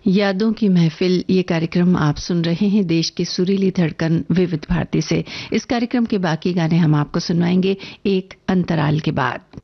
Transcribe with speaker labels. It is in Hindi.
Speaker 1: यादों की महफिल, ये कार्यक्रम आप सुन रहे हैं देश की सुरीली धड़कन विविध भारती से। इस कार्यक्रम के बाकी गाने हम आपको सुनवाएंगे एक अंतराल के बाद।